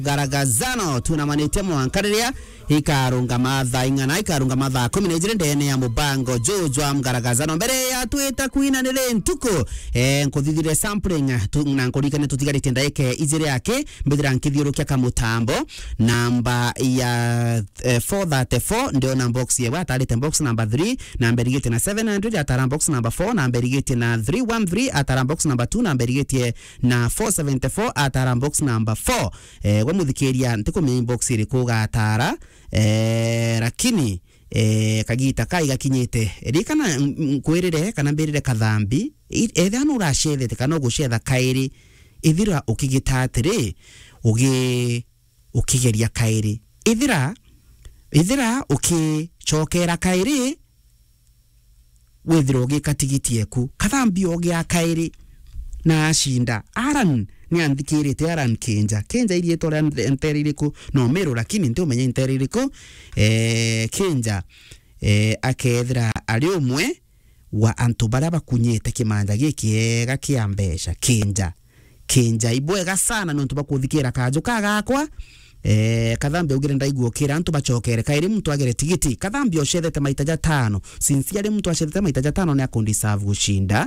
Garagazano tunamanite mwankareria ikarunga matha ingana ikarunga matha 10 ndene ya mubango jojwa mgaragazano mbere ya twita kuina nile ntuko nkuthithire sampling na nkurikane tutigarite ndaike izire yake mbithira nkithiurukia kamutambo namba ya 434 ndio na box ya atarite box number 3 namba rigite na 700 atara box number 4 namba rigite na 313 atara box number 2 namba rigite na 474 atara box number 4 kwa muthikiria ntiko main box iri kugatara lakini kagita kai gakinyite rikana kwirire kana mbirire kathambi ethano urashethete kana gushetha kairi ithira ukigitatire ukigeria kairi ithira ukichokera kairi withira ugikatigitie ku kathambi ogia kairi na ashinda Aran ni andikirite Aran Kenja irie tore nteririko no mero lakini ndio menye nteririko Kenja akethira ari umwe wa antu bara bakunyete kimanja gikiega kia mbesha Kenja ibwega sana no ntuba kuthikira kajo kagakwa kathambi ugire ndaiguokira antu bachokere kairi mtu agere tigiti kathambi oshethete maitaja 5 since yale mtu ashethete maitaja 5 ne akondiserve gushinda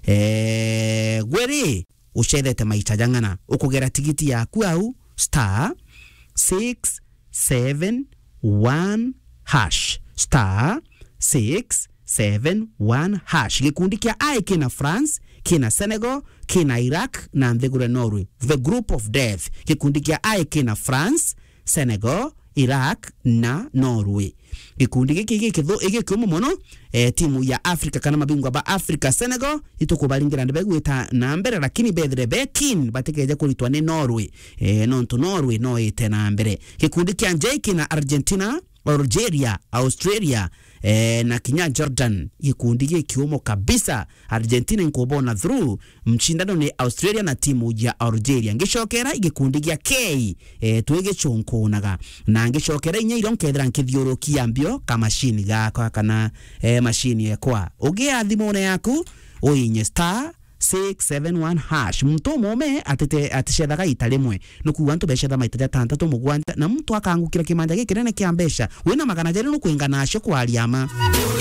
gweri ushethete maitaja ngana ukugera tigiti yaku au *671# *671# gikundi kia ai kina France kina Senegal kina Iraq na ndegure Norway the group of death gikundi kia ai kina France Senegal Iraq na Norway gikundi giki kiomo mono timu ya Africa kana mabingwa ba Africa Senegal itukubalingira ndebegwita na mbere lakini bedre bekin batekeje kulitwa ni Norway nonto Norway no ite na mbere gikundi kia Njeki na Argentina Algeria Australia na kinya Jordan gikundi gikiomo kabisa Argentina nkobona through mchindano ni Australia na timu ya Algeria ngishokera gikundi gya K twege chonkonaga na ngishokera inya ironkethera nkithiurukia mbio kama machine gakwa kana machine yakwa ugia thimone yaku oinye *671# mtu mome atishethaga italimwe nuku antu beshetha maitaja 6 mugwanja na mtu akangukira kimanja gikinene kia mbesha wina magana jeri nukuinga nacio kwa aliama